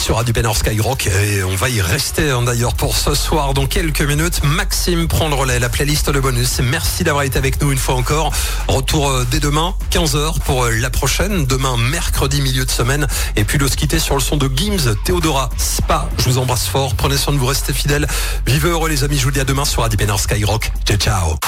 sur Radio Pénor Skyrock et on va y rester d'ailleurs pour ce soir. Dans quelques minutes, Maxime prend le relais, la playlist de bonus. Merci d'avoir été avec nous une fois encore. Retour dès demain, 15h pour la prochaine. Demain, mercredi, milieu de semaine. Et puis de se quitter sur le son de Gims, Théodora, Spa. Je vous embrasse fort. Prenez soin de vous, restez fidèles. Vivez heureux les amis. Je vous dis à demain sur Radio Pénor Skyrock. Ciao, ciao.